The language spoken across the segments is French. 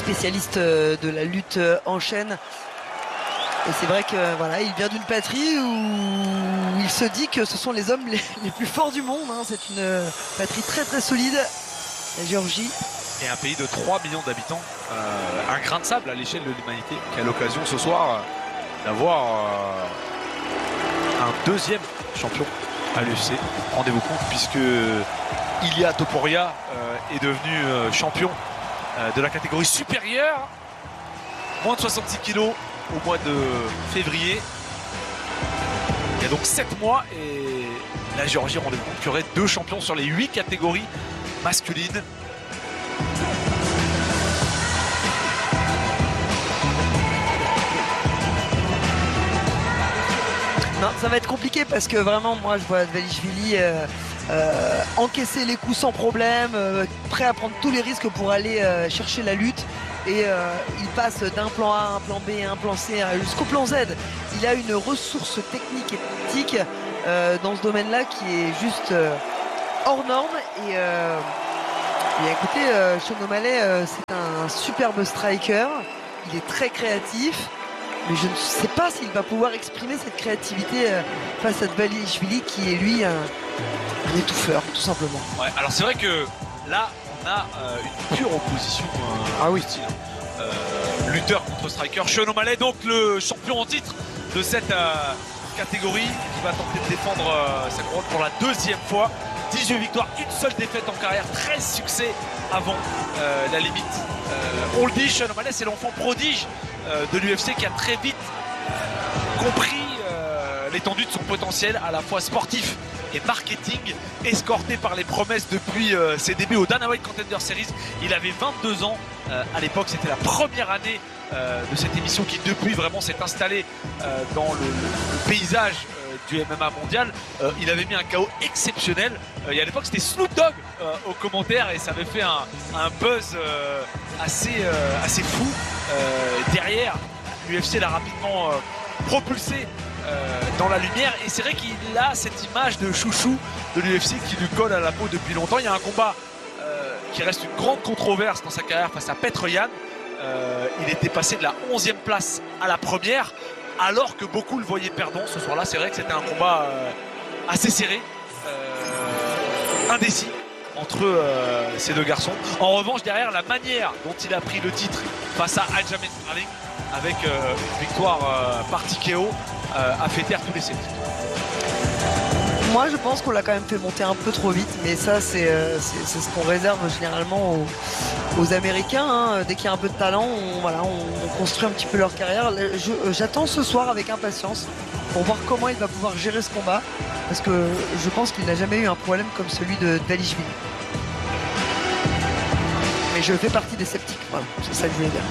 spécialiste de la lutte en chaîne. Et c'est vrai que voilà, il vient d'une patrie où il se dit que ce sont les hommes les plus forts du monde. Hein. C'est une patrie très très solide, la Géorgie. Et un pays de 3 millions d'habitants, un grain de sable à l'échelle de l'humanité, qui a l'occasion ce soir d'avoir un deuxième champion à l'UFC. Rendez-vous compte, puisque Ilia Topuria est devenu champion de la catégorie supérieure, moins de 66 kilos au mois de février. Il y a donc 7 mois, et la Géorgie, rendez-vous compte qu'il y aurait 2 champions sur les 8 catégories masculines. Non, ça va être compliqué parce que vraiment, moi, je vois Dvalishvili encaisser les coups sans problème, prêt à prendre tous les risques pour aller chercher la lutte. Et il passe d'un plan A à un plan B, à un plan C jusqu'au plan Z. Il a une ressource technique et tactique dans ce domaine-là qui est juste hors norme. Et écoutez, Sean O'Malley, c'est un superbe striker. Il est très créatif. Mais je ne sais pas s'il va pouvoir exprimer cette créativité face à Dvalishvili, qui est lui un étouffeur, tout simplement. Ouais, alors c'est vrai que là, on a une pure opposition. Ah oui. Style. Lutteur contre striker. Sean O'Malley, donc le champion en titre de cette catégorie, qui va tenter de défendre sa couronne pour la 2e fois. 18 victoires, une seule défaite en carrière, 13 succès avant la limite. On le dit, Sean O'Malley, c'est l'enfant prodige de l'UFC, qui a très vite compris l'étendue de son potentiel, à la fois sportif et marketing, escorté par les promesses depuis ses débuts au Dana White Contender Series. Il avait 22 ans à l'époque, c'était la première année de cette émission qui depuis vraiment s'est installée dans le paysage du MMA mondial. Il avait mis un KO exceptionnel, et à l'époque c'était Snoop Dogg aux commentaires, et ça avait fait un buzz assez fou. Derrière, l'UFC l'a rapidement propulsé dans la lumière, et c'est vrai qu'il a cette image de chouchou de l'UFC qui lui colle à la peau depuis longtemps. Il y a un combat qui reste une grande controverse dans sa carrière face à Petr Yan. Il était passé de la 11e place à la 1re, alors que beaucoup le voyaient perdant ce soir-là. C'est vrai que c'était un combat assez serré, indécis entre ces deux garçons. En revanche, derrière, la manière dont il a pris le titre face à Aljamain Sterling, avec une victoire par TKO, a fait taire tous les sceptiques. Moi, je pense qu'on l'a quand même fait monter un peu trop vite, mais ça, c'est ce qu'on réserve généralement aux Américains. Hein. Dès qu'il y a un peu de talent, on construit un petit peu leur carrière. J'attends ce soir avec impatience pour voir comment il va pouvoir gérer ce combat, parce que je pense qu'il n'a jamais eu un problème comme celui de Dvalishvili. Mais je fais partie des sceptiques, voilà. C'est ça que je voulais dire.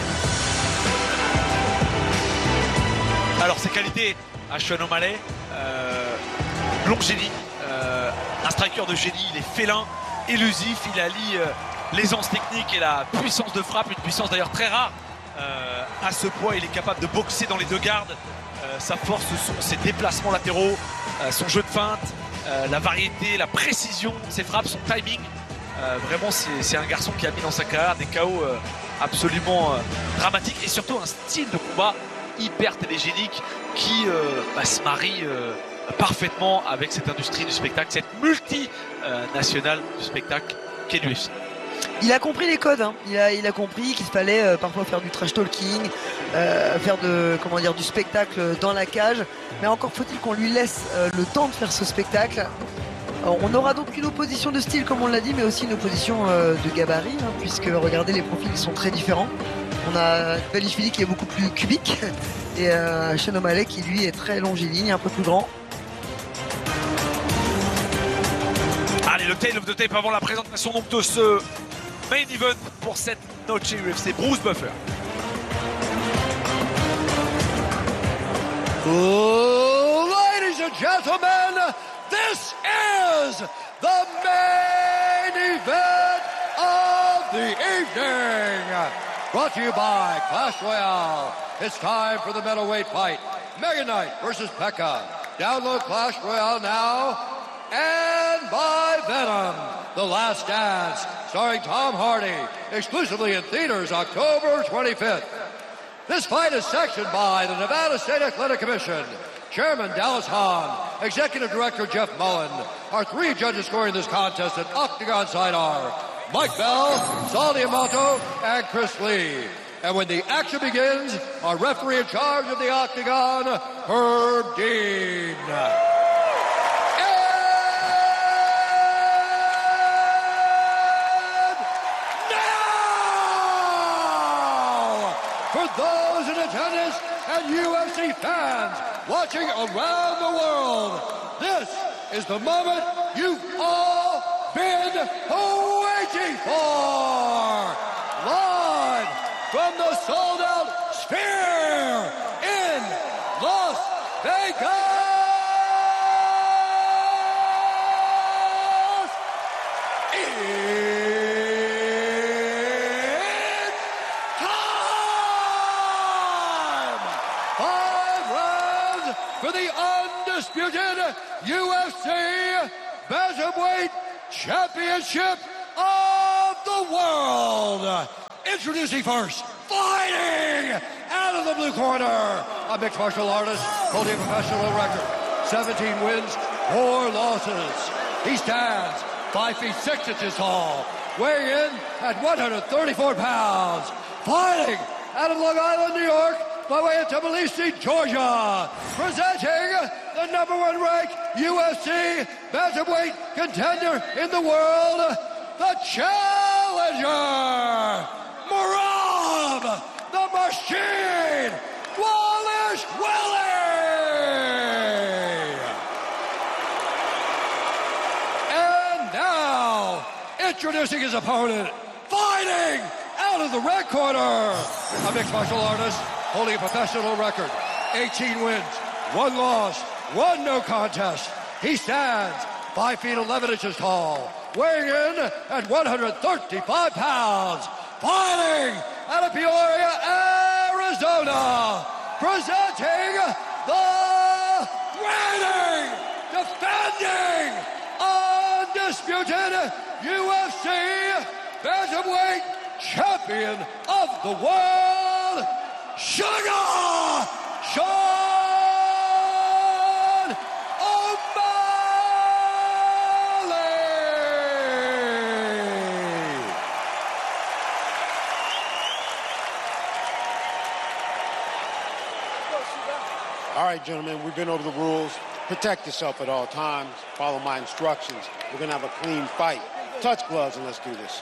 Alors, ses qualités à Sean O'Malley, longénie, un striker de génie. Il est félin, élusif, il allie l'aisance technique et la puissance de frappe, une puissance d'ailleurs très rare. À ce poids, il est capable de boxer dans les deux gardes. Sa force, ce sont ses déplacements latéraux, son jeu de feinte, la variété, la précision de ses frappes, son timing. Vraiment, c'est un garçon qui a mis dans sa carrière des KO absolument dramatiques, et surtout un style de combat hyper télégénique qui se marie parfaitement avec cette industrie du spectacle, cette multinationale du spectacle qu'est l'UFC. Il a compris les codes, hein. Il a compris qu'il fallait parfois faire du trash talking, faire du spectacle dans la cage, mais encore faut-il qu'on lui laisse le temps de faire ce spectacle. Alors, on aura donc une opposition de style, comme on l'a dit, mais aussi une opposition de gabarit, hein, puisque regardez, les profils sont très différents. On a Dvalishvili qui est beaucoup plus cubique, et Sean O'Malley qui lui est très longiligne, un peu plus grand. Allez, le tail of the tape avant la présentation donc de ce main event pour cette Noche UFC. Bruce Buffer. Ladies and gentlemen, this is the main event of the evening. Brought to you by Clash Royale. It's time for the middleweight fight. Mega Knight versus Pekka. Download Clash Royale now. And by Venom, The Last Dance. starring Tom Hardy, exclusively in theaters October 25th. This fight is sanctioned by the Nevada State Athletic Commission, Chairman Dallas Hahn, Executive Director Jeff Mullen. Our 3 judges scoring this contest at Octagon side are Mike Bell, Saul Diamato, and Chris Lee. And when the action begins, our referee in charge of the Octagon, Herb Dean. For those in attendance and UFC fans watching around the world, this is the moment you've all been waiting for. Live from the sold-out Sphere in Las Vegas. For the undisputed UFC Bantamweight Championship of the world. Introducing first, fighting out of the blue corner, a mixed martial artist holding a professional record, 17 wins, 4 losses. He stands 5 feet 6 inches tall, weighing in at 134 pounds, fighting out of Long Island, New York, by way of Tbilisi, Georgia, presenting the #1 ranked UFC bantamweight contender in the world, the challenger, Merab the Machine Wallace Willie. And now, introducing his opponent, fighting out of the red corner, a mixed martial artist holding a professional record, 18 wins, 1 loss, 1 no contest. He stands 5 feet 11 inches tall, weighing in at 135 pounds, fighting out of Peoria, Arizona, presenting the reigning, defending, undisputed UFC bantamweight champion of the world, Sugar Sean O'Malley. All right, gentlemen, we've been over the rules. Protect yourself at all times. Follow my instructions. We're going to have a clean fight. Touch gloves and let's do this.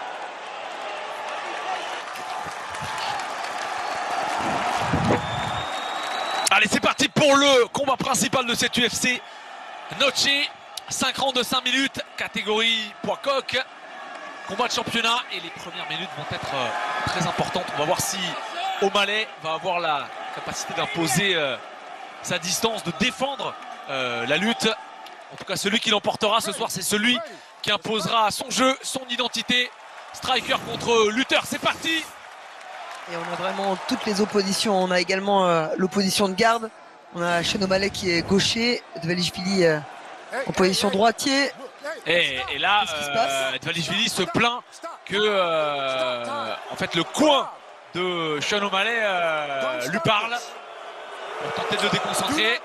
Allez, c'est parti pour le combat principal de cette UFC. Noche, 5 rounds de 5 minutes, catégorie poids coq. Combat de championnat et les premières minutes vont être très importantes. On va voir si O'Malley va avoir la capacité d'imposer sa distance, de défendre la lutte. En tout cas, celui qui l'emportera ce soir, c'est celui qui imposera son jeu, son identité. Striker contre lutteur, c'est parti! Et on a vraiment toutes les oppositions. On a également l'opposition de garde. On a Sean O'Malley qui est gaucher, Dvalishvili en position droitier. Et là, Dvalishvili se plaint que en fait, le coin de Sean O'Malley lui parle pour tenter de le déconcentrer.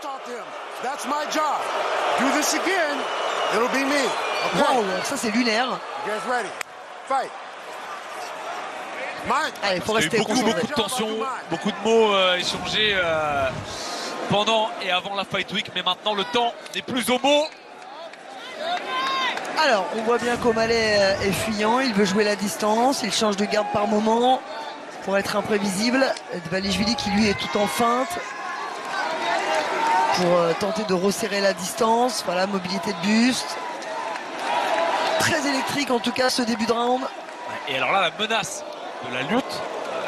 Wow, ça c'est lunaire. Allez, il faut rester beaucoup de tension, beaucoup de mots échangés pendant et avant la Fight Week, mais maintenant le temps n'est plus aux mots. Alors, on voit bien qu'O'Malley est fuyant, il veut jouer la distance, il change de garde par moment pour être imprévisible. Dvalishvili qui lui est tout en feinte pour tenter de resserrer la distance. Voilà, mobilité de buste. Très électrique en tout cas ce début de round. Et alors là, la menace de la lutte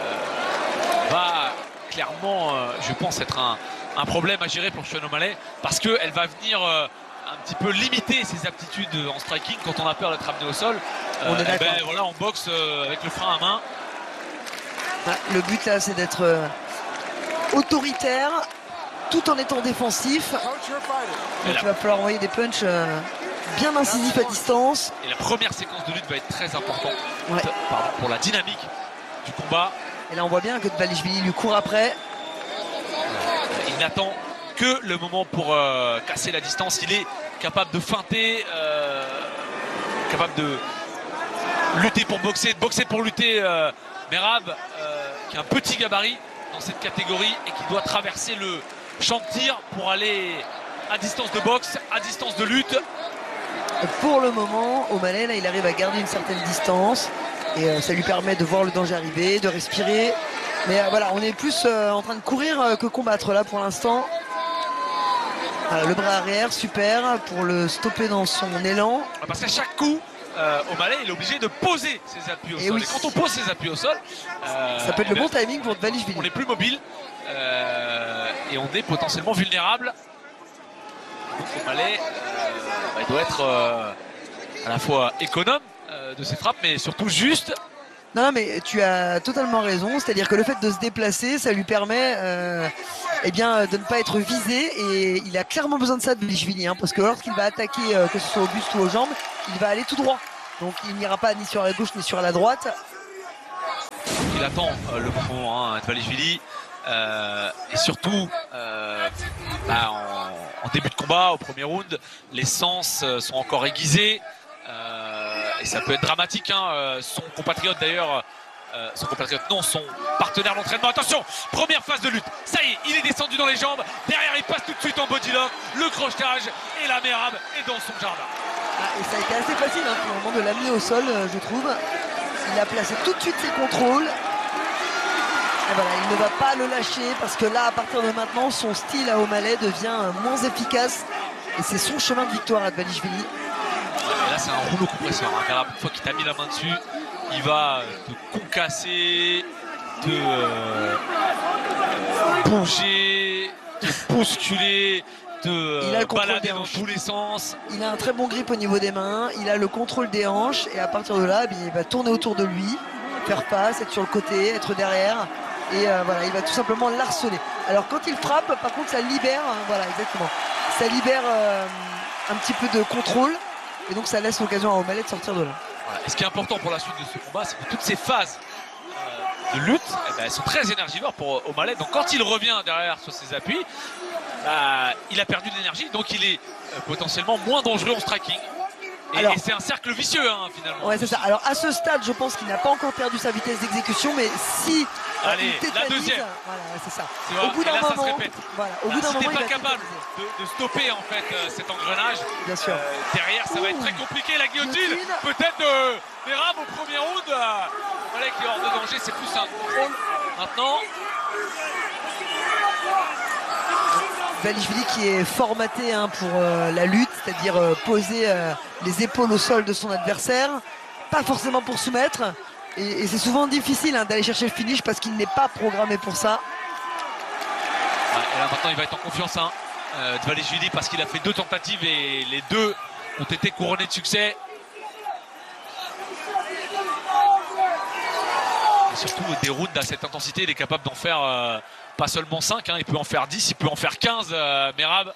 va clairement, je pense, être un problème à gérer pour Sean O'Malley parce qu'elle va venir un petit peu limiter ses aptitudes en striking quand on a peur d'être amené au sol. On est d'accord. Voilà, on boxe avec le frein à main. Le but là, c'est d'être autoritaire tout en étant défensif. Coach your fighter. Donc il va falloir envoyer des punchs bien incisifs à distance. Et la première séquence de lutte va être très importante Ouais. pour la dynamique du combat. Et là on voit bien que Dvalishvili lui court après. Il n'attend que le moment pour casser la distance. Il est capable de feinter, capable de lutter pour boxer, de boxer pour lutter. Merab, qui a un petit gabarit dans cette catégorie et qui doit traverser le champ de tir pour aller à distance de boxe, à distance de lutte. Et pour le moment, O'Malley, là, il arrive à garder une certaine distance et ça lui permet de voir le danger arriver, de respirer. Mais voilà, on est plus en train de courir que combattre là pour l'instant. Voilà, le bras arrière, super, pour le stopper dans son élan. Parce qu'à chaque coup, O'Malley il est obligé de poser ses appuis au sol. Oui. Et quand on pose ses appuis au sol, Ça peut être le bon timing pour Dvalishvili. on est plus mobile et on est potentiellement vulnérable. Donc O'Malley il doit être à la fois économe de ses frappes, mais surtout juste. Non, mais tu as totalement raison. C'est-à-dire que le fait de se déplacer, ça lui permet eh bien, de ne pas être visé. Et il a clairement besoin de ça, Dvalishvili, hein, parce que lorsqu'il va attaquer, que ce soit au buste ou aux jambes, il va aller tout droit. Donc il n'ira pas ni sur la gauche ni sur la droite. Il attend le bon moment, hein, Dvalishvili. Et surtout, en début de combat, au premier round, les sens sont encore aiguisés. Et ça peut être dramatique, hein. Son compatriote d'ailleurs, son partenaire d'entraînement. Attention, première phase de lutte. Ça y est, il est descendu dans les jambes. Derrière, il passe tout de suite en body lock. Le crochetage et la Merab est dans son jardin. Et ça a été assez facile hein, pour le moment de l'amener au sol, je trouve. Il a placé tout de suite ses contrôles. Et voilà, il ne va pas le lâcher parce que là, à partir de maintenant, son style à O'Malley devient moins efficace. Et c'est son chemin de victoire à Dvalishvili. Et là, c'est un rouleau compresseur. Hein. Merab, une fois qu'il t'a mis la main dessus, il va te concasser, te bouger, te bousculer, te balader dans tous les sens. Il a un très bon grip au niveau des mains, il a le contrôle des hanches et à partir de là, il va tourner autour de lui, faire passe, être sur le côté, être derrière et voilà, il va tout simplement l'harceler. Alors quand il frappe, par contre, ça libère, voilà, exactement, ça libère un petit peu de contrôle et donc ça laisse l'occasion à O'Malley de sortir de là. Voilà. Et ce qui est important pour la suite de ce combat, c'est que toutes ces phases de lutte, eh ben, elles sont très énergivores pour O'Malley. Donc quand il revient derrière sur ses appuis, il a perdu de l'énergie, donc il est potentiellement moins dangereux en striking. Et c'est un cercle vicieux hein, finalement. Ouais, c'est ça. Alors à ce stade, je pense qu'il n'a pas encore perdu sa vitesse d'exécution, mais si allez, il la deuxième. Voilà, c'est ça. Au bout d'un moment, ça se répète. Voilà, au bout d'un si moment, t'es pas capable de stopper en fait cet engrenage, bien sûr. Derrière, ça va être très compliqué. La guillotine, peut-être de Merab au premier round. O'Malley qui est hors de danger, c'est plus un contrôle maintenant. Dvalishvili qui est formaté hein, pour la lutte, c'est-à-dire poser les épaules au sol de son adversaire, pas forcément pour soumettre. Et c'est souvent difficile hein, d'aller chercher le finish parce qu'il n'est pas programmé pour ça. Et là maintenant il va être en confiance hein, Dvalishvili parce qu'il a fait 2 tentatives et les 2 ont été couronnées de succès. Et surtout des rounds à cette intensité, il est capable d'en faire pas seulement 5, hein, il peut en faire 10, il peut en faire 15 Merab.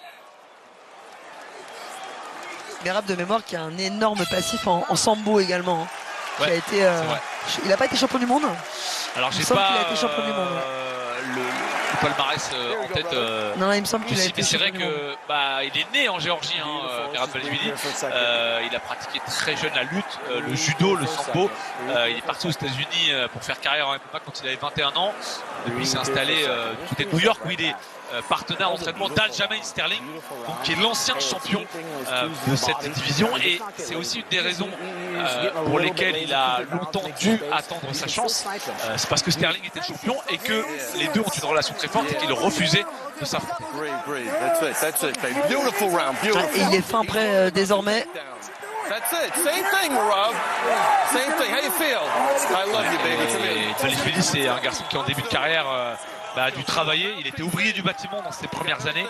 Merab de mémoire qui a un énorme passif en sambo également. Hein, ouais, qui a été, il n'a pas été champion du monde. Alors j'ai pas pas qu'il a été champion du monde. Le palmarès en tête. Non, il me semble qu'il a été mais c'est vrai champion du monde. que il est né en Géorgie, hein, Merab Dvalishvili. Il a pratiqué très jeune la lutte, le judo, le sambo. Il est parti aux États-Unis pour faire carrière en MMA quand il avait 21 ans. Depuis, il s'est installé du côté de New York où il est partenaire d'entraînement d'Aljamain Sterling, donc, qui est l'ancien champion de cette division. Et c'est aussi une des raisons pour lesquelles il a longtemps dû attendre sa chance. C'est parce que Sterling était le champion et que les deux ont une relation très forte et qu'il refusait de s'affronter. Et il est fin prêt désormais. Dvalishvili, c'est un garçon qui en début de carrière a dû travailler. Il était ouvrier du bâtiment dans ses premières années.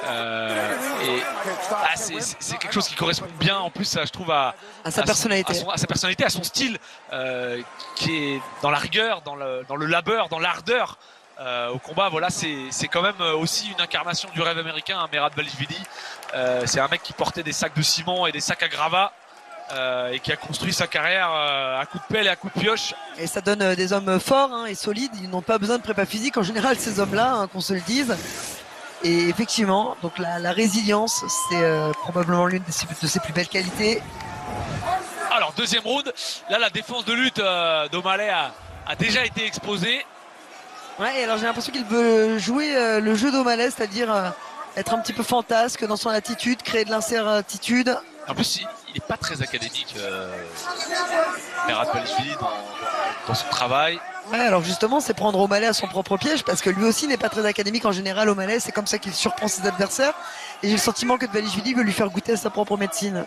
C'est quelque chose qui correspond bien en plus, je trouve, à sa personnalité. À sa personnalité, à son style qui est dans la rigueur, dans le labeur, dans l'ardeur. au combat. Voilà, c'est quand même aussi une incarnation du rêve américain, hein, Merab Dvalishvili. C'est un mec qui portait des sacs de ciment et des sacs à gravats et qui a construit sa carrière à coups de pelle et à coups de pioche. Et ça donne des hommes forts, hein, et solides. Ils n'ont pas besoin de prépa physique en général, ces hommes-là, hein, qu'on se le dise. Et effectivement, donc la résilience, c'est probablement l'une de ses plus belles qualités. Alors deuxième round, là la défense de lutte d'O'Malley a déjà été exposée. Ouais, et alors j'ai l'impression qu'il veut jouer le jeu d'O'Malley, c'est-à-dire être un petit peu fantasque dans son attitude, créer de l'incertitude. En plus, il n'est pas très académique, Merab Dvalishvili, dans son travail. Ouais, alors justement, c'est prendre O'Malley à son propre piège, parce que lui aussi n'est pas très académique en général. O'Malley, c'est comme ça qu'il surprend ses adversaires. Et j'ai le sentiment que Dvalishvili veut lui faire goûter à sa propre médecine.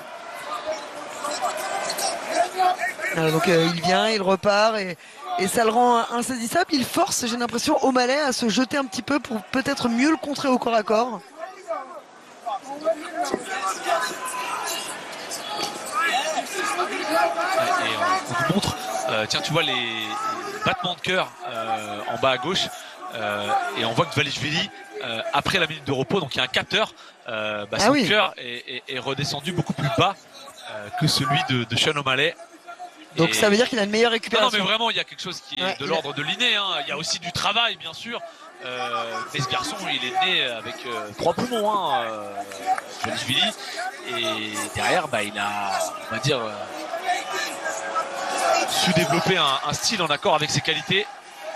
Alors, donc il vient, il repart, et ça le rend insaisissable. Il force, j'ai l'impression, O'Malley à se jeter un petit peu pour peut-être mieux le contrer au corps à corps. Et on nous montre, tiens, tu vois les battements de cœur en bas à gauche, et on voit que Dvalishvili, après la minute de repos, donc il y a un capteur, son cœur est redescendu beaucoup plus bas que celui de Sean O'Malley. Donc ça veut dire qu'il a une meilleure récupération. Non, mais vraiment, il y a quelque chose qui est de l'ordre de l'inné, hein. Il y a aussi du travail, bien sûr. Mais ce garçon, il est né avec 3 poumons, hein, Dvalishvili. Et derrière, il a, on va dire, su développer un style en accord avec ses qualités.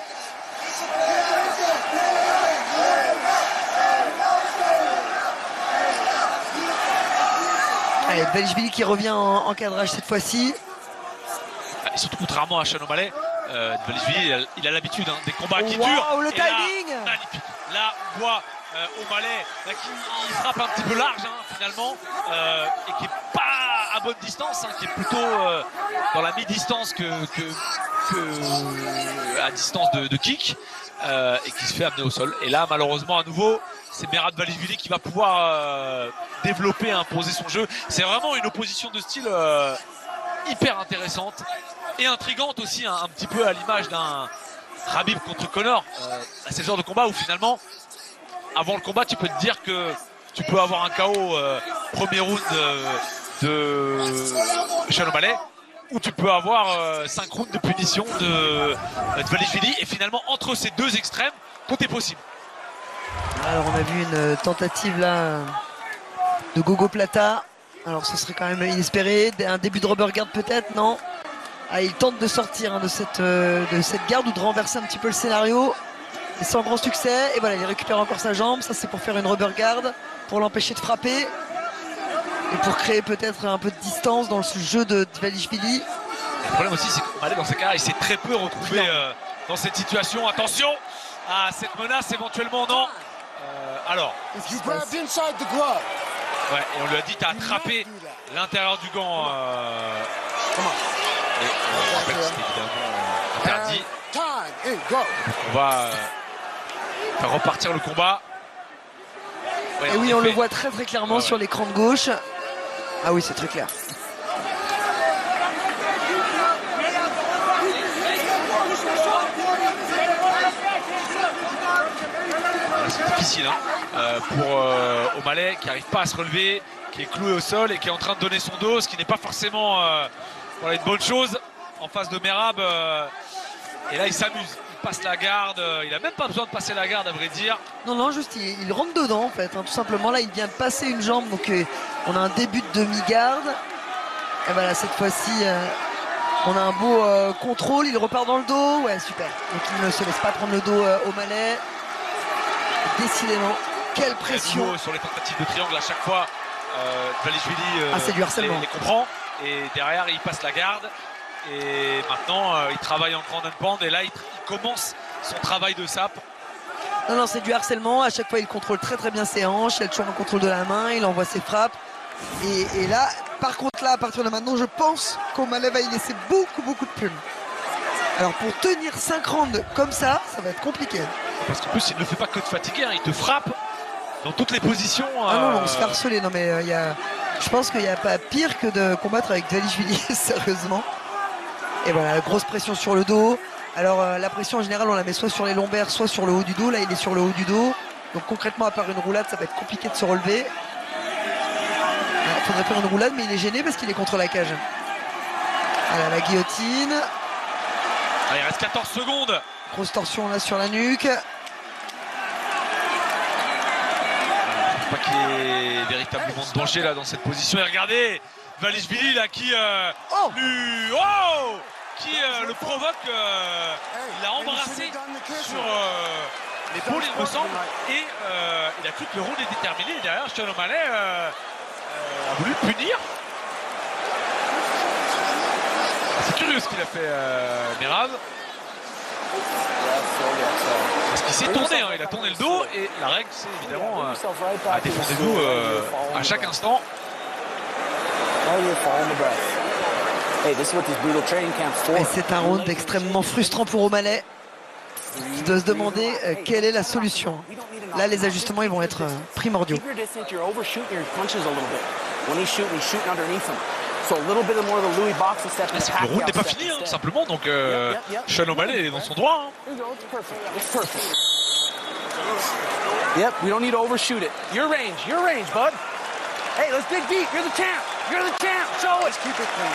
Allez, Dvalishvili qui revient en cadrage cette fois-ci. Et surtout, contrairement à Sean O'Malley, Dvalishvili, il a l'habitude, hein, des combats qui durent. Oh, le timing! Là, magnifique. Là, on voit O'Malley qui frappe un petit peu large, hein, finalement, et qui n'est pas à bonne distance, hein, qui est plutôt dans la mi-distance que à distance de kick, et qui se fait amener au sol. Et là, malheureusement, à nouveau, c'est Merab Dvalishvili qui va pouvoir développer, imposer son jeu. C'est vraiment une opposition de style hyper intéressante et intrigante aussi, hein, un petit peu à l'image d'un Khabib contre Conor. C'est le genre de combat où finalement, avant le combat, tu peux te dire que tu peux avoir un KO premier round de Sean O'Malley, ou tu peux avoir 5 rounds de punition de Dvalishvili. Et finalement, entre ces deux extrêmes, tout est possible. Alors on a vu une tentative là de Gogo Plata. Alors ce serait quand même inespéré. Un début de rubber guard peut-être, non? Il tente de sortir, hein, de cette garde, ou de renverser un petit peu le scénario. Et sans grand succès. Et voilà, il récupère encore sa jambe. Ça, c'est pour faire une rubber guard, pour l'empêcher de frapper. Et pour créer peut-être un peu de distance dans le jeu de Dvalishvili. Le problème aussi, c'est qu'O'Malley, dans ces cas-là, il s'est très peu retrouvé dans cette situation. Attention à cette menace, éventuellement, non. Alors, ouais, et on lui a dit, t'as attrapé l'intérieur du gant. Et on rappelle que c'est évidemment interdit. Donc on va faire repartir le combat. Ouais, et oui, on le voit très très clairement sur l'écran de gauche. Ah oui, c'est très clair. C'est difficile, hein, pour O'Malley qui n'arrive pas à se relever, qui est cloué au sol et qui est en train de donner son dos, ce qui n'est pas forcément une bonne chose en face de Merab. Et là, il s'amuse, il passe la garde, il n'a même pas besoin de passer la garde, à vrai dire. Non, juste il rentre dedans en fait, hein, tout simplement. Là, il vient de passer une jambe, donc on a un début de demi-garde. Et voilà, cette fois-ci, on a un beau contrôle, il repart dans le dos. Ouais, super. Donc il ne se laisse pas prendre le dos O'Malley. Décidément, quelle pression sur les tentatives de triangle à chaque fois. Dvalishvili c'est du harcèlement. Les comprend, et derrière il passe la garde, et maintenant il travaille en grand and pound, et là il commence son travail de sape. Non, c'est du harcèlement. À chaque fois il contrôle très très bien ses hanches, il a toujours un contrôle de la main, il envoie ses frappes, et là par contre là, à partir de maintenant, je pense qu'O'Malley va y laisser beaucoup de plumes. Alors pour tenir 5 rounds comme ça va être compliqué. Parce qu'en plus il ne fait pas que de fatiguer, hein, il te frappe dans toutes les positions. Ah non, on se fait harceler. Non mais je pense qu'il n'y a pas pire que de combattre avec Dvalishvili, sérieusement. Et voilà, grosse pression sur le dos. Alors la pression en général on la met soit sur les lombaires, soit sur le haut du dos. Là il est sur le haut du dos. Donc concrètement à part une roulade ça va être compliqué de se relever. Il faudrait faire une roulade mais il est gêné parce qu'il est contre la cage. Voilà la guillotine. Ah, il reste 14 secondes. Grosse torsion là sur la nuque. Pas qu'il y ait véritablement de danger là dans cette position. Et regardez Dvalishvili là qui le provoque. Il l'a embrassé sur l'épaule il me semble. Et il a cru que le round est déterminé. Et derrière Sean O'Malley a voulu punir. C'est curieux ce qu'il a fait Merab. Parce qu'il s'est tourné, il a tourné le dos et la règle c'est évidemment défendez-vous à chaque instant. Et c'est un round extrêmement frustrant pour O'Malley qui doit se demander quelle est la solution. Là les ajustements ils vont être primordiaux. C'est que le round n'est pas fini, tout simplement, donc Sean O'Malley est dans son droit. Yep, we don't need to overshoot it. Your range, bud. Hey, let's dig deep. You're the champ. Show us. Keep it clean.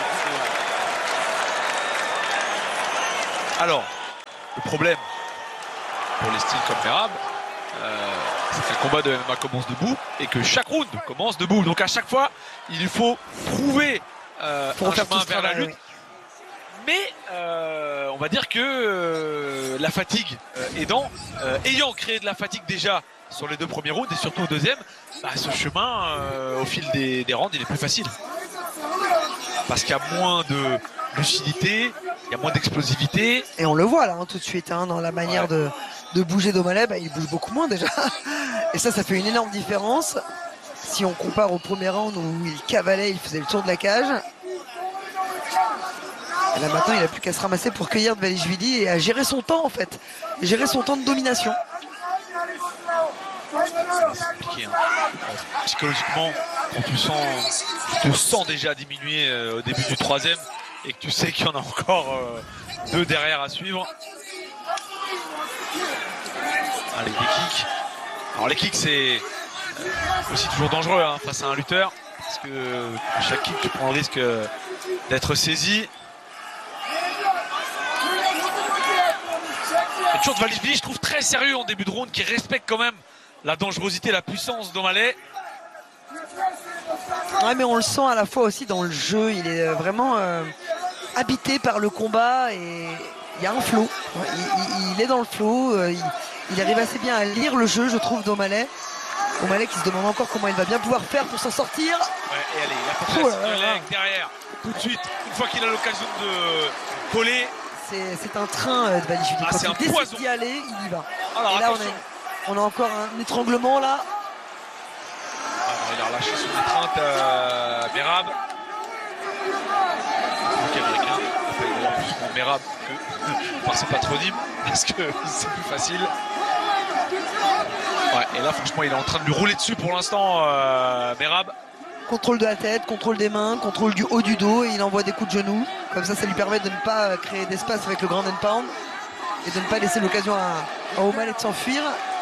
Alors, le problème pour les styles comme Merab, c'est que le combat de MMA commence debout et que chaque round commence debout. Donc à chaque fois, il lui faut trouver un chemin vers la lutte. Mais on va dire que la fatigue ayant créé de la fatigue déjà sur les deux premiers rounds et surtout au deuxième, ce chemin au fil des rounds il est plus facile. Parce qu'il y a moins de lucidité, il y a moins d'explosivité. Et on le voit là tout de suite dans la manière de bouger d'O'Malley, il bouge beaucoup moins déjà. Et ça fait une énorme différence. Si on compare au premier round où il cavalait, il faisait le tour de la cage. Et là maintenant il n'a plus qu'à se ramasser pour cueillir Dvalishvili et à gérer son temps en fait. Gérer son temps de domination. C'est compliqué. Psychologiquement, quand tu te sens déjà diminuer au début du troisième et que tu sais qu'il y en a encore deux derrière à suivre. Allez, les kicks. Alors les kicks c'est aussi toujours dangereux face à un lutteur parce que à chaque kick tu prends le risque d'être saisi. Et toujours Dvalishvili je trouve très sérieux en début de round qui respecte quand même la dangerosité, la puissance d'O'Malley. Ouais mais on le sent à la fois aussi dans le jeu, il est vraiment habité par le combat et il y a un flow. Il est dans le flow, il arrive assez bien à lire le jeu je trouve d'O'Malley. O'Malley qui se demande encore comment il va bien pouvoir faire pour s'en sortir. Ouais, et allez, il a fait le leg derrière, tout de suite, une fois qu'il a l'occasion de coller. C'est un train Dvalishvili. Quand il décide d'y aller, il y va. Alors, et là on a encore un étranglement là. Il a relâché son étreinte Merab. Le américain appelle d'ailleurs plus souvent Merab que par son patronyme parce que c'est plus facile. Ouais, et là franchement il est en train de lui rouler dessus pour l'instant Merab. Contrôle de la tête, contrôle des mains, contrôle du haut du dos et il envoie des coups de genoux. Comme ça lui permet de ne pas créer d'espace avec le ground and pound et de ne pas laisser l'occasion à O'Malley de s'enfuir.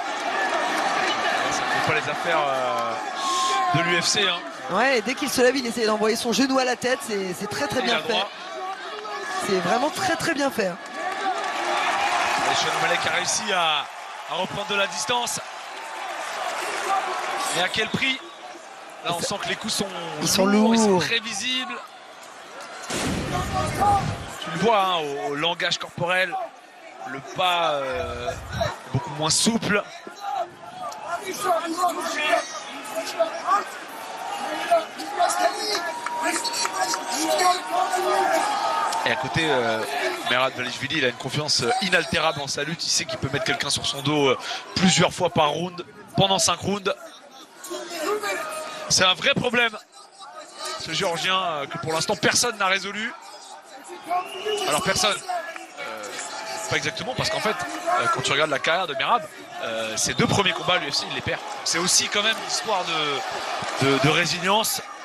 Ça ne fait pas les affaires de l'UFC. Ouais, et dès qu'il se lève, il essaie d'envoyer son genou à la tête. C'est très bien fait. C'est vraiment très bien fait. Et Sean O'Malley qui a réussi à reprendre de la distance. Mais à quel prix? Là on sent que les coups sont lourds, ils sont très visibles. Tu le vois au langage corporel, le pas beaucoup moins souple. Et à côté, Merab Dvalishvili, il a une confiance inaltérable en sa lutte. Il sait qu'il peut mettre quelqu'un sur son dos plusieurs fois par round, pendant 5 rounds. C'est un vrai problème, ce Géorgien, que pour l'instant personne n'a résolu. Alors personne, pas exactement, parce qu'en fait, quand tu regardes la carrière de Merab, ses 2 premiers combats à l'UFC, il les perd. C'est aussi quand même une histoire de résilience.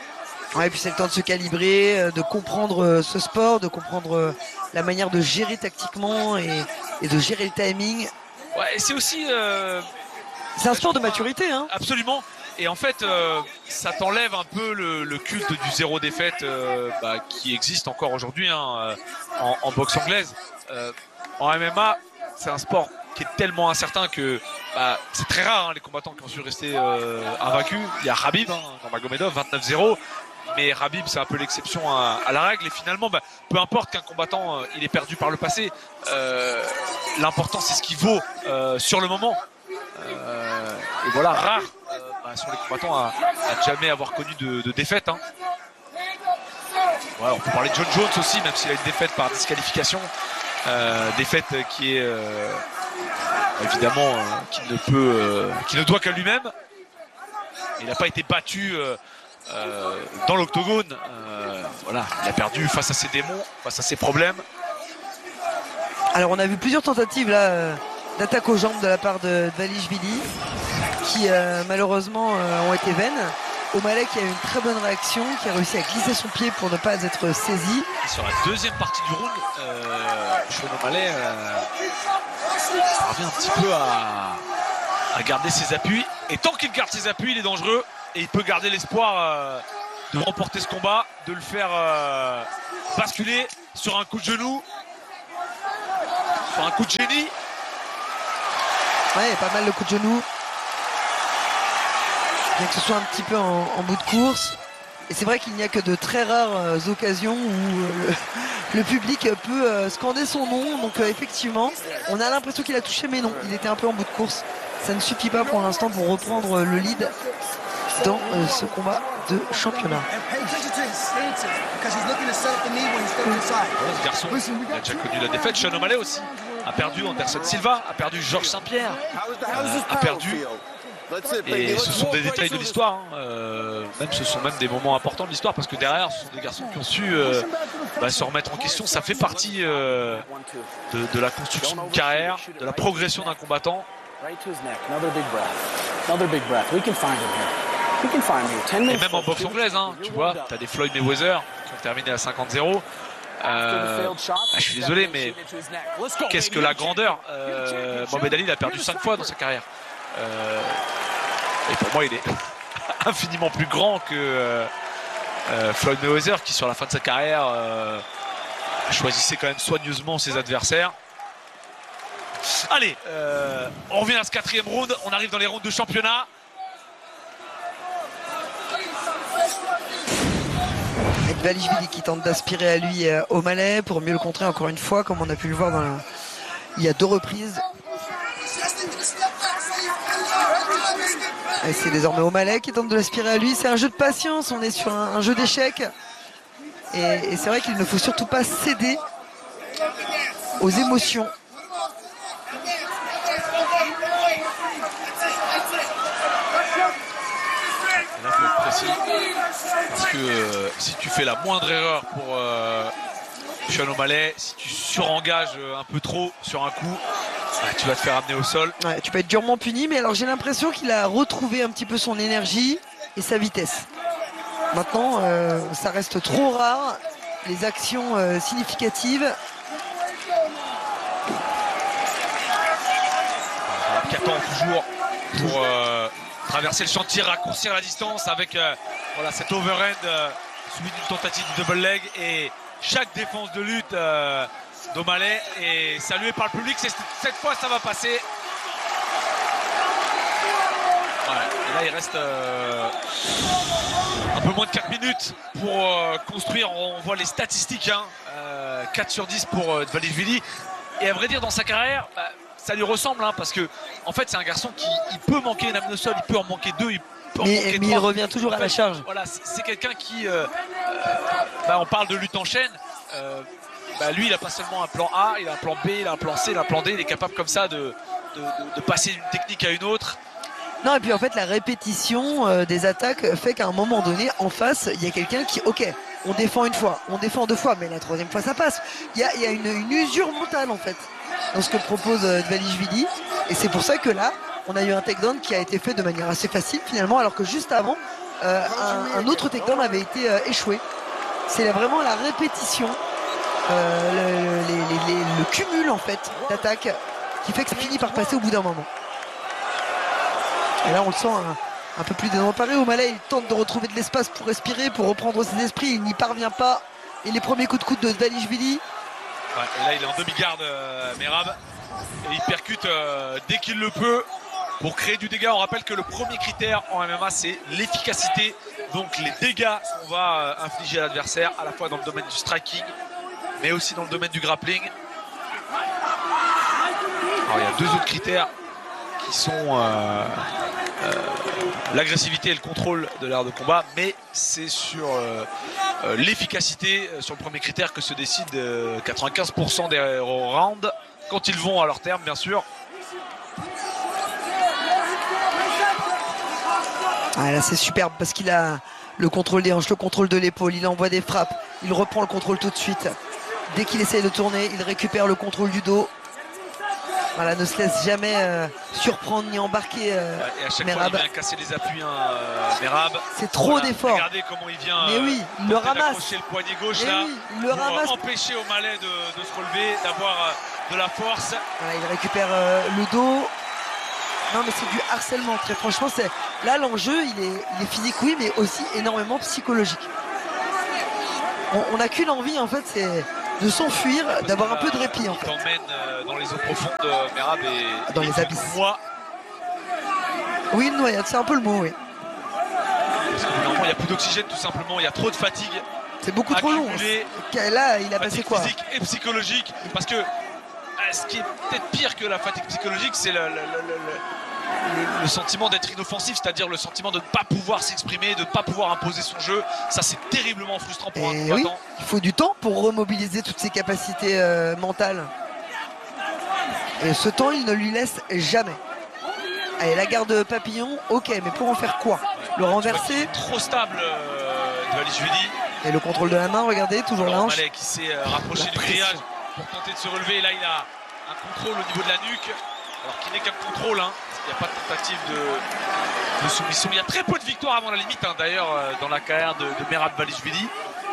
Ouais, et puis c'est le temps de se calibrer, de comprendre ce sport, de comprendre la manière de gérer tactiquement et de gérer le timing. Ouais, et c'est aussi... c'est un sport de maturité, hein. Absolument. Et en fait, ça t'enlève un peu le culte du zéro défaite qui existe encore aujourd'hui hein, en boxe anglaise. En MMA, c'est un sport qui est tellement incertain que c'est très rare hein, les combattants qui ont su rester invaincus. Il y a Khabib, Nurmagomedov, 29-0. Mais Khabib, c'est un peu l'exception à la règle. Et finalement, peu importe qu'un combattant il ait perdu par le passé, l'important c'est ce qu'il vaut sur le moment. Et voilà, rare sont les combattants à jamais avoir connu de défaite. Hein. Ouais, on peut parler de John Jones aussi, même s'il a une défaite par disqualification. Défaite qui est évidemment qui ne doit qu'à lui-même. Il n'a pas été battu dans l'octogone. Voilà, il a perdu face à ses démons, face à ses problèmes. Alors on a vu plusieurs tentatives là d'attaque aux jambes de la part de Dvalishvili qui malheureusement ont été vaines. O'Malley qui a eu une très bonne réaction, qui a réussi à glisser son pied pour ne pas être saisi. Et sur la deuxième partie du round, Sean O'Malley parvient un petit peu à garder ses appuis. Et tant qu'il garde ses appuis, il est dangereux. Et il peut garder l'espoir de remporter ce combat, de le faire basculer sur un coup de genou, sur un coup de génie. Ouais, pas mal de coups de genou. Bien que ce soit un petit peu en bout de course. Et c'est vrai qu'il n'y a que de très rares occasions où le public peut scander son nom. Donc effectivement, on a l'impression qu'il a touché, mais non, il était un peu en bout de course. Ça ne suffit pas pour l'instant pour reprendre le lead dans ce combat de championnat. Ce garçon, il a déjà connu la défaite. Sean O'Malley aussi a perdu Anderson Silva, a perdu Georges Saint-Pierre, a perdu. Et ce sont des détails de l'histoire, hein. Même ce sont même des moments importants de l'histoire parce que derrière ce sont des garçons qui ont su se remettre en question. Ça fait partie de la construction d'une carrière, de la progression d'un combattant. Et même en boxe anglaise, hein, tu vois, tu as des Floyd Mayweather qui ont terminé à 50-0. Je suis désolé, mais qu'est-ce que la grandeur Mohamed Ali, il a perdu 5 fois dans sa carrière. Et pour moi, il est infiniment plus grand que Floyd Mayweather, qui sur la fin de sa carrière choisissait quand même soigneusement ses adversaires. Allez, on revient à ce 4e round. On arrive dans les rounds de championnat. Dvalishvili qui tente d'aspirer à lui O'Malley pour mieux le contrer encore une fois, comme on a pu le voir il y a 2 reprises. Et c'est désormais O'Malley qui tente de l'aspirer à lui. C'est un jeu de patience, on est sur un jeu d'échecs. Et c'est vrai qu'il ne faut surtout pas céder aux émotions. Et là, il faut être précis. Parce que si tu fais la moindre erreur pour Sean O'Malley, si tu surengages un peu trop sur un coup, tu vas te faire amener au sol. Ouais, tu peux être durement puni, mais alors j'ai l'impression qu'il a retrouvé un petit peu son énergie et sa vitesse. Maintenant, ça reste trop rare, les actions significatives. Qui attend toujours pour traverser le chantier, raccourcir la distance avec voilà, cet overhand suivi d'une tentative de double leg. Et chaque défense de lutte d'O'Malley est saluée par le public. Cette fois, ça va passer. Ouais, et là, il reste un peu moins de 4 minutes pour construire. On voit les statistiques, hein, 4 sur 10 pour Dvalishvili. Et à vrai dire, dans sa carrière, ça lui ressemble, hein, parce que en fait, c'est un garçon qui il peut manquer une amené au sol, il peut en manquer 2, il peut en manquer 3. Il revient toujours à la charge. Voilà, c'est quelqu'un qui, on parle de lutte en chaîne. Lui, il n'a pas seulement un plan A, il a un plan B, il a un plan C, il a un plan D. Il est capable comme ça de passer d'une technique à une autre. Non, et puis en fait, la répétition des attaques fait qu'à un moment donné, en face, il y a quelqu'un qui, ok, on défend une fois, on défend 2 fois, mais la 3e fois, ça passe. Il y a une usure mentale, en fait, dans ce que propose Dvalishvili. Et c'est pour ça que là, on a eu un takedown qui a été fait de manière assez facile, finalement, alors que juste avant, un autre takedown avait été échoué. C'est vraiment la répétition, le cumul en fait d'attaques qui fait que ça finit par passer au bout d'un moment. Et là on le sent un peu plus désemparé. O'Malley il tente de retrouver de l'espace pour respirer, pour reprendre ses esprits, il n'y parvient pas. Et les premiers coups de coude de Dvalishvili. Ouais, et là il est en demi-garde Merab. Et il percute dès qu'il le peut pour créer du dégât. On rappelle que le premier critère en MMA c'est l'efficacité. Donc les dégâts qu'on va infliger à l'adversaire, à la fois dans le domaine du striking, mais aussi dans le domaine du grappling. Alors il y a deux autres critères qui sont l'agressivité et le contrôle de l'art de combat, mais c'est sur l'efficacité, sur le premier critère que se décide 95% des rounds quand ils vont à leur terme, bien sûr. Ah, là c'est superbe parce qu'il a le contrôle des hanches, le contrôle de l'épaule, il envoie des frappes, il reprend le contrôle tout de suite. Dès qu'il essaye de tourner, il récupère le contrôle du dos. Voilà, ne se laisse jamais surprendre ni embarquer et à chaque Merab. fois il vient casser les appuis Merab. C'est trop d'efforts. Regardez comment il vient il le ramasse. le poignet gauche là, il le ramasse. Empêcher O'Malley de se relever, d'avoir de la force. Voilà, il récupère le dos. Non mais c'est du harcèlement, très franchement. Là l'enjeu il est physique oui, mais aussi énormément psychologique. On n'a qu'une envie en fait, c'est de s'enfuir, d'avoir un peu de répit en fait. Il t'emmène dans les eaux profondes de Merab et dans les abysses. Oui, une noyade, c'est un peu le mot, oui. Parce que normalement il n'y a plus d'oxygène tout simplement, il y a trop de fatigue. C'est beaucoup trop long. Là il a passé quoi? Physique et psychologique, parce que ce qui est peut-être pire que la fatigue psychologique, c'est le sentiment d'être inoffensif, c'est-à-dire le sentiment de ne pas pouvoir s'exprimer, de ne pas pouvoir imposer son jeu. Ça c'est terriblement frustrant pour un combattant. Oui, il faut du temps pour remobiliser toutes ses capacités mentales. Et ce temps il ne lui laisse jamais. Allez, la garde papillon, ok, mais pour en faire quoi? Le renverser? Trop stable Dvalishvili. Et le contrôle de la main, regardez, toujours la hanche. O'Malley qui s'est rapproché du grillage pour tenter de se relever. Là il a un contrôle au niveau de la nuque, alors qu'il n'est qu'un contrôle, hein. Il n'y a pas de tentative de soumission. Il y a très peu de victoires avant la limite, hein, d'ailleurs, dans la carrière de Merab Dvalishvili.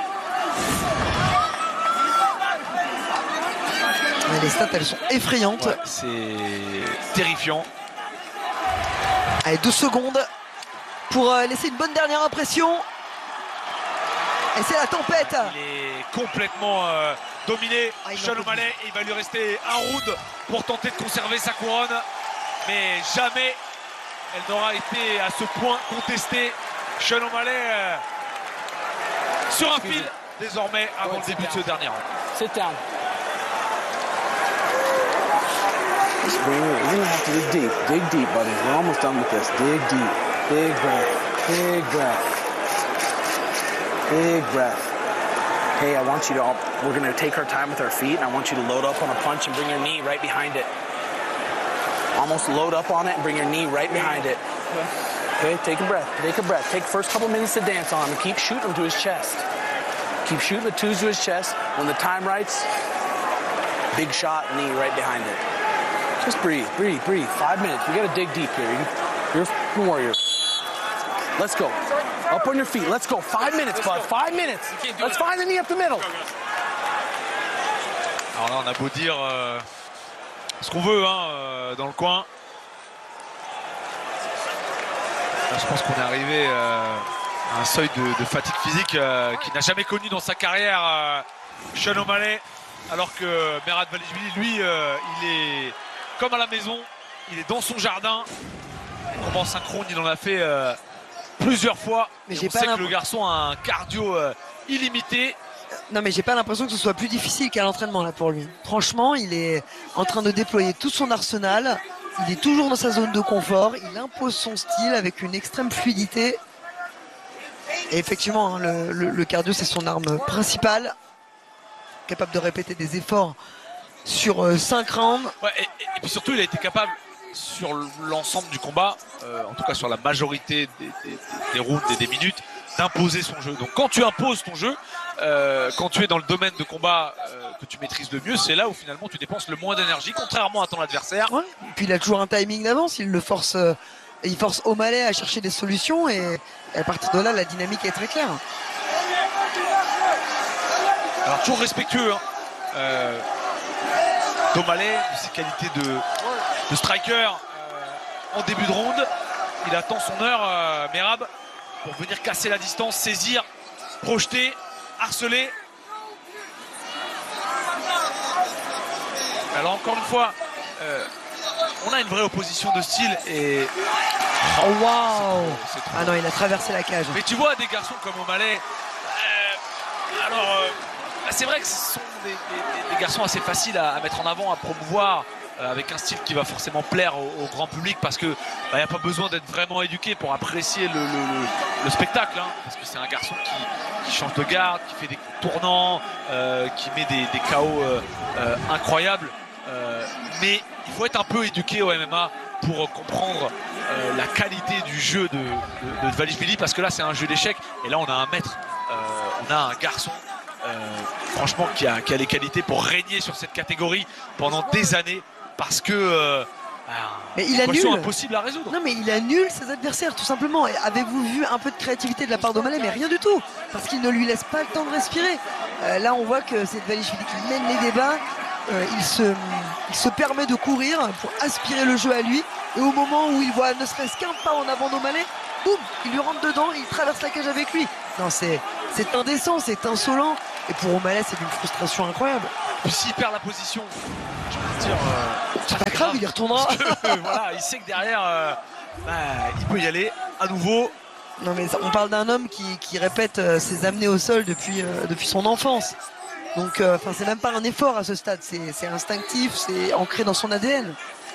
Les stats, elles sont effrayantes. Ouais, c'est terrifiant. Allez, 2 secondes pour laisser une bonne dernière impression. Et c'est la tempête. Il est complètement dominé, Sean O'Malley, et il va lui rester un round pour tenter de conserver sa couronne. Mais jamais elle n'aura été à ce point contestée. Sean O'Malley sur un fil désormais avant le début de ce dernier round. Sit down. You're gonna have to dig deep, buddy. We're almost done with this. Dig deep. Big breath. Big breath. Big breath. Hey, I want you to we're gonna take our time with our feet, and I want you to load up on a punch and bring your knee right behind it. Almost load up on it and bring your knee right behind it. Okay, take a breath. Take a breath. Take the first couple minutes to dance on him and keep shooting him to his chest. Keep shooting the twos to his chest. When the time writes, big shot, knee right behind it. Just breathe, breathe, breathe. 5 minutes. We gotta dig deep here. You're a warrior. Let's go. Up on your feet. Let's go. 5 minutes, bud. 5 minutes. Let's find the knee up the middle. Alors là, on a beau dire ce qu'on veut dans le coin. Là, je pense qu'on est arrivé à un seuil de fatigue physique qu'il n'a jamais connu dans sa carrière, Sean O'Malley. Alors que Merab Dvalishvili, lui, il est comme à la maison, il est dans son jardin. Les combats en synchrone, il en a fait plusieurs fois. Mais on sait que le garçon a un cardio illimité. Non mais j'ai pas l'impression que ce soit plus difficile qu'à l'entraînement là pour lui. Franchement, il est en train de déployer tout son arsenal. Il est toujours dans sa zone de confort. Il impose son style avec une extrême fluidité. Et effectivement, hein, le cardio c'est son arme principale. Capable de répéter des efforts sur 5 rounds. Ouais, et puis surtout, il a été capable sur l'ensemble du combat, en tout cas sur la majorité des rounds et des minutes, d'imposer son jeu. Donc quand tu imposes ton jeu, quand tu es dans le domaine de combat que tu maîtrises le mieux, c'est là où finalement tu dépenses le moins d'énergie, contrairement à ton adversaire. Ouais. Et puis il a toujours un timing d'avance, il le force il force O'Malley à chercher des solutions et à partir de là, la dynamique est très claire. Alors toujours respectueux d'O'Malley, de ses qualités de striker en début de ronde. Il attend son heure, Merab, pour venir casser la distance, saisir, projeter, harceler. Alors encore une fois, on a une vraie opposition de style et... Oh waouh! C'est trop. Ah non, il a traversé la cage. Mais tu vois des garçons comme O'Malley, c'est vrai que ce sont des garçons assez faciles à mettre en avant, à promouvoir, avec un style qui va forcément plaire au grand public parce que n'y a pas besoin d'être vraiment éduqué pour apprécier le spectacle, hein, parce que c'est un garçon qui change de garde, qui fait des tournants, qui met des KO incroyables. Mais il faut être un peu éduqué au MMA pour comprendre la qualité du jeu de Dvalishvili, parce que là c'est un jeu d'échecs et là on a un maître, on a un garçon franchement qui a les qualités pour régner sur cette catégorie pendant des années, parce que mais il annule. Impossible à résoudre. Non mais il annule ses adversaires tout simplement. Avez-vous vu un peu de créativité de la part d'O'Malley? Mais rien du tout, parce qu'il ne lui laisse pas le temps de respirer. Là on voit que c'est Dvalishvili qui mène les débats. Il se permet de courir pour aspirer le jeu à lui, et au moment où il voit ne serait-ce qu'un pas en avant d'O'Malley, boum, il lui rentre dedans et il traverse la cage avec lui. Non, c'est indécent, c'est insolent, et pour O'Malley c'est d'une frustration incroyable. Puis s'il perd la position, je peux dire, c'est pas grave, il y retournera. Voilà, il sait que derrière il peut y aller à nouveau. Non mais on parle d'un homme qui répète ses amenés au sol depuis son enfance. Donc c'est même pas un effort à ce stade, c'est instinctif, c'est ancré dans son ADN.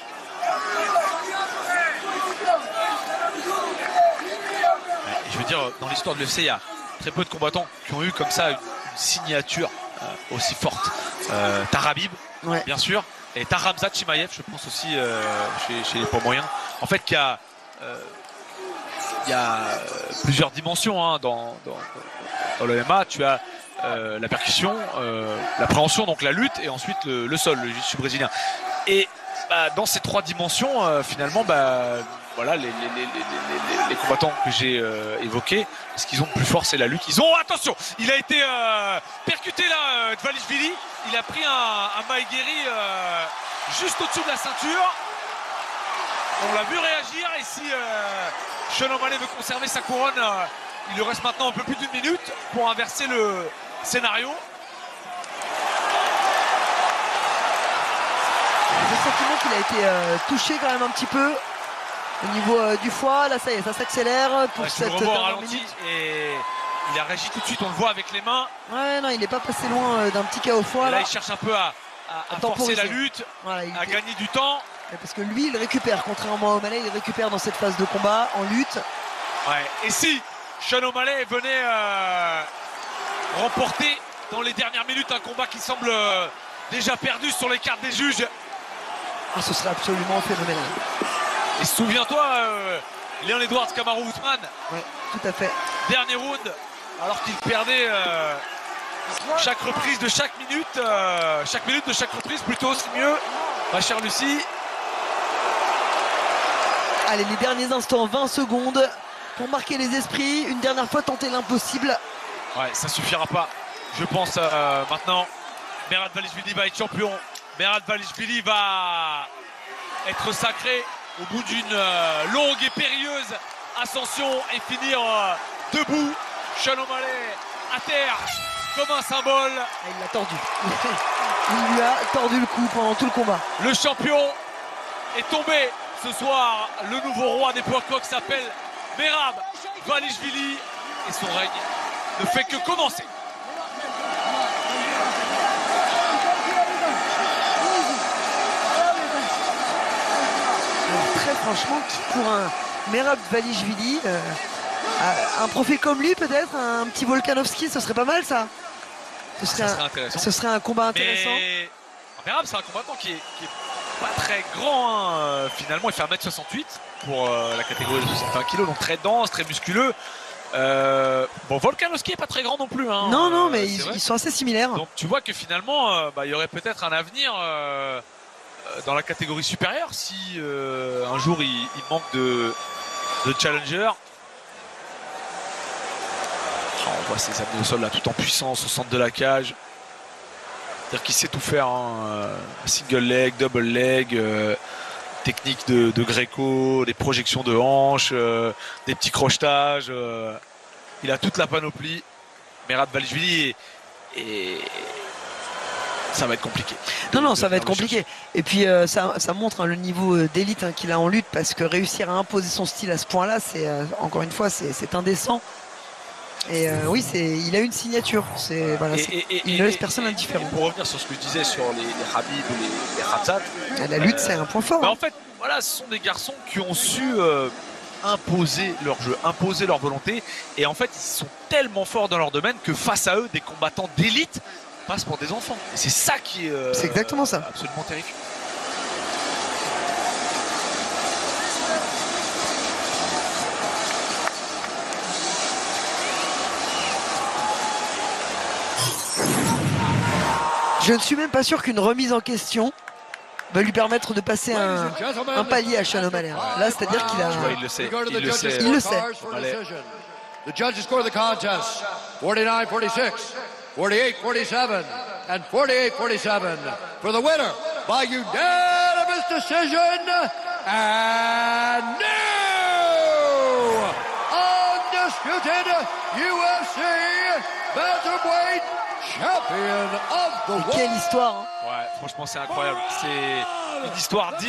Je veux dire, dans l'histoire de l'UFC, il y a très peu de combattants qui ont eu comme ça une signature aussi forte. T'as Khabib, ouais, bien sûr, et t'as Khamzat Chimaev, je pense aussi, chez les poids moyens. En fait, il y a plusieurs dimensions dans le MMA. Tu as la percussion, l'appréhension, donc la lutte, et ensuite le sol, le jiu-jitsu brésilien. Et dans ces trois dimensions, finalement, voilà, les combattants que j'ai évoqués, ce qu'ils ont de plus fort, c'est la lutte. Attention, il a été percuté là, Dvalishvili. Il a pris un Maegeri juste au-dessous de la ceinture. On l'a vu réagir, et si Sean O'Malley veut conserver sa couronne, il lui reste maintenant un peu plus d'une minute pour inverser le scénario. J'ai le sentiment qu'il a été touché quand même un petit peu au niveau du foie. Là ça y est, ça s'accélère pour cette dernière minute. Et il a réagi tout de suite, on le voit avec les mains. Ouais, non, il n'est pas passé loin d'un petit KO au foie. Là il cherche un peu à forcer la lutte, voilà, à gagner du temps. Parce que lui il récupère, contrairement à O'Malley, il récupère dans cette phase de combat en lutte. Ouais. Et si Sean O'Malley venait remporter dans les dernières minutes un combat qui semble déjà perdu sur les cartes des juges, ce serait absolument phénoménal. Et souviens-toi, Leon Edwards, Kamaru Usman, ouais, tout à fait. Dernier round, alors qu'il perdait chaque reprise de chaque minute de chaque reprise plutôt, c'est mieux, ma chère Lucie. Allez, les derniers instants, 20 secondes pour marquer les esprits, une dernière fois tenter l'impossible. Ouais, ça suffira pas, je pense. Maintenant, Merab Dvalishvili va être champion. Merab Dvalishvili va être sacré au bout d'une longue et périlleuse ascension et finir debout. Sean O'Malley à terre comme un symbole. Il l'a tordu. Il lui a tordu le cou pendant tout le combat. Le champion est tombé ce soir. Le nouveau roi des poids coqs s'appelle Merab Dvalishvili et son règne ne fait que commencer. Très franchement, pour un Merab Dvalishvili, un profil comme lui peut-être, un petit Volkanovski, ce serait pas mal ça. Ce serait un combat intéressant. Mais Merab, c'est un combattant qui est pas très grand, hein. Finalement il fait 1m68 pour la catégorie de 61 kg, donc très dense, très musculeux. Volkanovski est pas très grand non plus, hein. Non, mais ils sont assez similaires. Donc tu vois que finalement il y aurait peut-être un avenir dans la catégorie supérieure si un jour il manque de de challenger. On voit ses amener au sol là tout en puissance au centre de la cage. C'est-à-dire qu'il sait tout faire, hein. Single leg, double leg, technique de Greco, des projections de hanches, des petits crocetages. Il a toute la panoplie. Merab-Dvalishvili et ça va être compliqué. Non, ça va être compliqué. Et puis ça montre le niveau d'élite qu'il a en lutte, parce que réussir à imposer son style à ce point-là, c'est encore une fois, c'est indécent. Et oui, il a une signature. Voilà, il ne laisse personne indifférent. Pour revenir sur ce que je disais sur les Khabib ou les Khamzat, la lutte, c'est un point fort. En fait, voilà, ce sont des garçons qui ont su imposer leur jeu, imposer leur volonté. Et en fait, ils sont tellement forts dans leur domaine que face à eux, des combattants d'élite passent pour des enfants. Et c'est ça qui est c'est exactement ça. Absolument terrifiant. Je ne suis même pas sûr qu'une remise en question va lui permettre de passer un palier à Sean O'Malley. Là, c'est-à-dire qu'il a... Il le sait. Il le sait. The judges score the contest 49-46, 48-47, and 48-47 for the winner by unanimous decision and new undisputed UFC bantamweight champion of the world. Quelle histoire, hein. Ouais, franchement, c'est incroyable. C'est une histoire digne